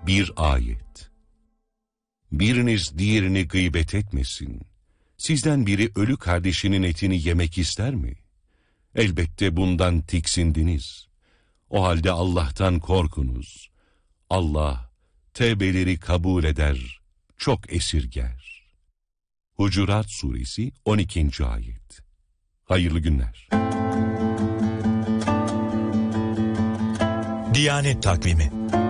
Bir ayet. Biriniz diğerini gıybet etmesin. Sizden biri ölü kardeşinin etini yemek ister mi? Elbette bundan tiksindiniz. O halde Allah'tan korkunuz. Allah tevbeleri kabul eder, çok esirger. Hucurat Suresi 12. ayet. Hayırlı günler. Diyanet Takvimi